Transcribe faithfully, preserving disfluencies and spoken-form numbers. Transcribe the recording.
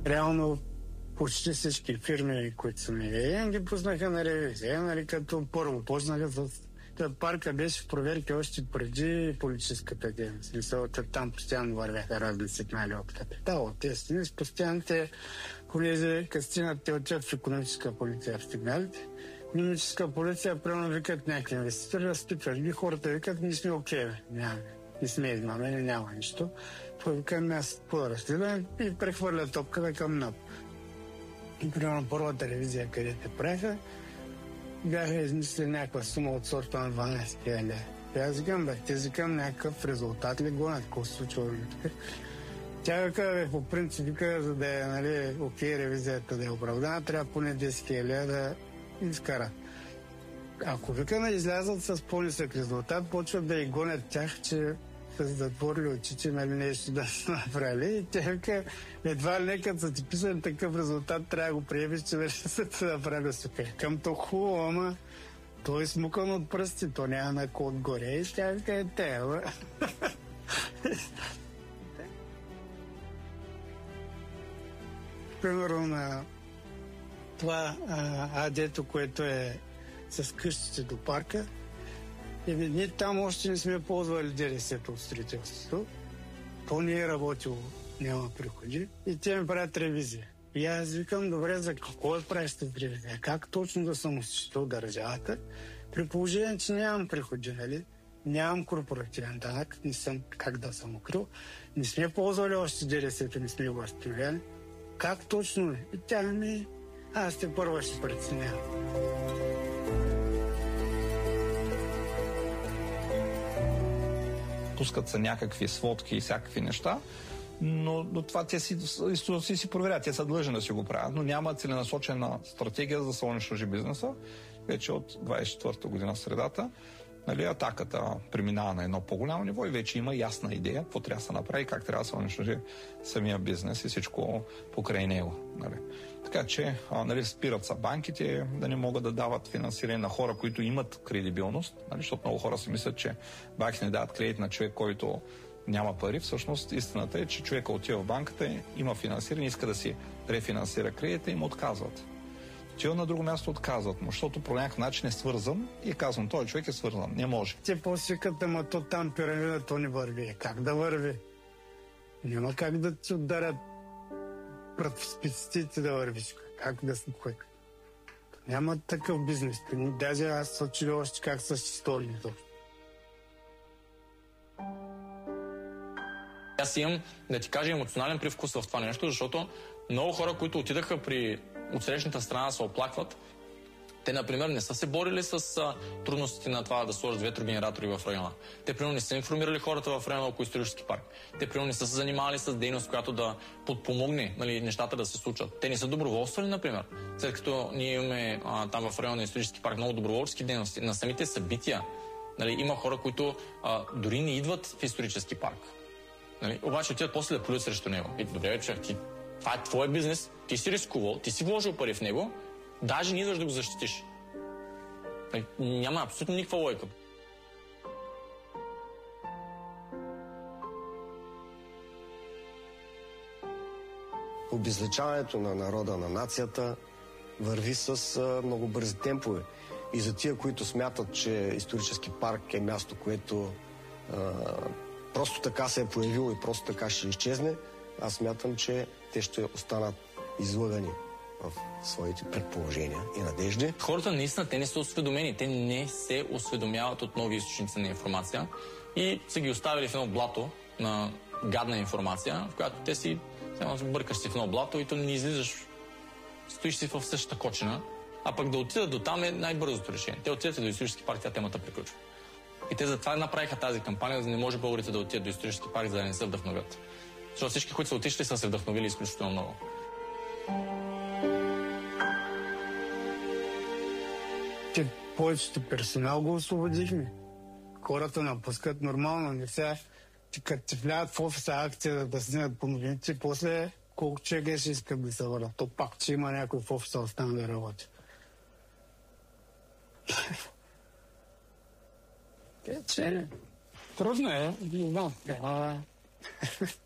реално почти всички фирми, които са ми ги пуснаха на ревизия, нали, като първо почнаха с... Парка беше в проверки още преди политическата дейност. Мисълта там постоянно вървяха разни сигнали от капитал, от тези с постоянните полези, като стигнат те отчет в икономическа полиция в сигналите. Икономическа полиция, примерно викат някакви инвеститори, разпитват ги, хората викат, ние сме окей, бе, няма, не сме измамени, няма нищо. Викам аз по-разследване и прехвърля топката към НАП. И примерно първата ревизия, където правиха, бяха измислили някаква сума от сорта на дванайсет хиляди. И аз викам, бе, те викам някакъв резултат ли гонят, какво се случва? Тя вика, бе, по принцип, вика, за да е, нали, окей, ревизията да е оправдана, трябва поне десет хиляди да изкарат. Ако вика да излязат с по-нисък резултат, почват да и гонят тях, че са затворили очите, нали, нещо да са направили. И тя вика, едва ли не, като са ти писали такъв резултат, трябва да го приемеш, че вече са те направили сука. Към то хубаво, ама той е смукан от пръсти, то няма на ко отгоре. И тя вика, е те, бе. Примерно на това адето, което е с къщите до парка, и ние там още не сме ползвали ДДС-то от строителството. То не е работило, няма приходи. И те ми правят ревизия. И аз викам, добре, за какво да правиш тази ревизия? Как точно да съм осъществил държавата? При положение, че нямам приходи, нали? Нямам корпоративен данък, не съм как да съм укрил. Не сме ползвали още ДДС-то, не сме го възстановили. Как точно е? И тя ми... Аз те първо ще преценявам. Пускат се някакви сводки и всякакви неща, но, но това те си, си, си проверят, те са длъжни да си го правят, но няма целенасочена стратегия за да се унищожи бизнеса. Вече от двайсет и четвърта година средата, нали, атаката преминава на едно по-голямо ниво и вече има ясна идея какво трябва да се направи, как трябва да се унищожи самия бизнес и всичко покрай него. Нали. Така че а, нали, спират са банките да не могат да дават финансиране на хора, които имат кредибилност, нали, защото много хора си мислят, че банките не дават кредит на човек, който няма пари. Всъщност истината е, че човека отива в банката, има финансиране, иска да си рефинансира кредита и му отказват. Че на друго място отказват му, защото по някакъв начин е свързан и казвам, този човек е свързан, не може. Те по-свикат, ама то там пирамида, то не върви. Как да върви? Няма как да ти ударят пред спиците да вървиш. Как да се кое? Няма такъв бизнес. Даже аз се чуя още как са истории. Аз имам, да ти кажа, емоционален привкус в това нещо, защото много хора, които отидаха при отсрещната страна, се оплакват. Те, например, не са се борили с а, трудностите на това да сложат ветрогенератори в района. Те, примерно, не са информирали хората в района около исторически парк. Те, примерно, не са се занимавали с дейност, която да подпомогне, нали, нещата да се случат. Те не са доброволствали, например. След като ние имаме а, там в района на исторически парк много доброволчески дейности. На самите събития, нали, има хора, които а, дори не идват в исторически парк. Нали, обаче отиват после да плюят срещу него. И добре, човек, ти, това е твой бизнес, ти си рискувал, ти си вложил пари в него, даже не идваш да го защитиш. Нали, няма абсолютно никаква логика. Обезличаването на народа, на нацията върви с а, много бързи темпове. И за тия, които смятат, че исторически парк е място, което а, просто така се е появило и просто така ще изчезне, аз смятам, че те ще останат излъгани в своите предположения и надежди. Хората наистина, те не са осведомени. Те не се осведомяват от нови източници на информация и са ги оставили в едно блато на гадна информация, в която те си бъркаш си в едно блато и то не излизаш, стоиш си в същата кочина, а пък да отидат до там е най-бързото решение. Те отидат до исторически парк, тя темата приключва. И те затова направиха тази кампания, за да не може българите да отидат до исторически парк, за да не се вдъхновят. Защото всички, които са отишли, са се вдъхновили изключително много. Те повечето персонал го освободихме. Хората напускат нормално, не сега, че като ти влядат в офиса акция да снимат по новините, после колко човека ще искат да се върнат. То пак, че има някой в офиса остана да работи. Че, трудно е, не знам.